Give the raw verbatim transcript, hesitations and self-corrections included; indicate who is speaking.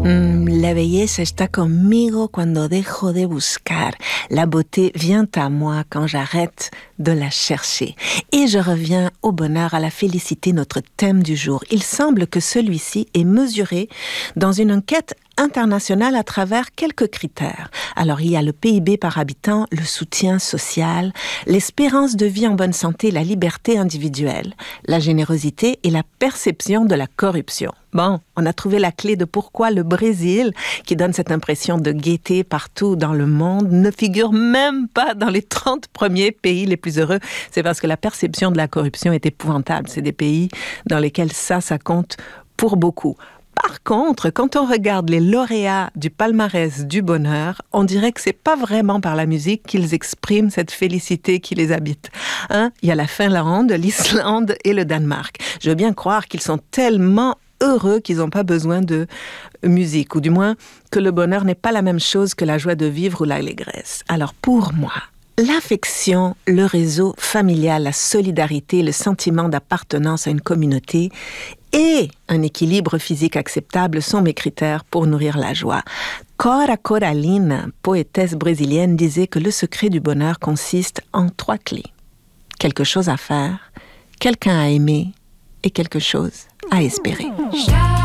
Speaker 1: Mm, la belleza está conmigo cuando dejo de buscar. La beauté vient à moi quand j'arrête de la chercher. Et je reviens au bonheur, à la félicité, notre thème du jour. Il semble que celui-ci est mesuré dans une enquête internationale à travers quelques critères. Alors, il y a le P I B par habitant, le soutien social, l'espérance de vie en bonne santé, la liberté individuelle, la générosité et la perception de la corruption. Bon, on a trouvé la clé de pourquoi le Brésil, qui donne cette impression de gaieté partout dans le monde, ne figure même pas dans les trente premiers pays les plus heureux. C'est parce que la perception de la corruption est épouvantable. C'est des pays dans lesquels ça, ça compte pour beaucoup. Par contre, quand on regarde les lauréats du palmarès du bonheur, on dirait que c'est pas vraiment par la musique qu'ils expriment cette félicité qui les habite. Hein? Il y a la Finlande, l'Islande et le Danemark. Je veux bien croire qu'ils sont tellement heureux qu'ils n'ont pas besoin de musique, ou du moins que le bonheur n'est pas la même chose que la joie de vivre ou l'allégresse. Alors pour moi, l'affection, le réseau familial, la solidarité, le sentiment d'appartenance à une communauté et un équilibre physique acceptable sont mes critères pour nourrir la joie. Cora Coralina, poétesse brésilienne, disait que le secret du bonheur consiste en trois clés. Quelque chose à faire, quelqu'un à aimer et quelque chose à espérer.